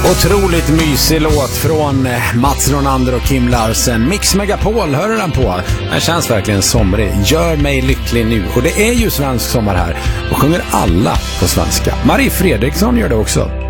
Otroligt mysig låt från Mats Ronander och Kim Larsen. Mix Megapol, hör du den på? Den känns verkligen somrig. Gör mig lycklig nu. Och det är ju svensk sommar här. Och sjunger alla på svenska. Marie Fredriksson gör det också.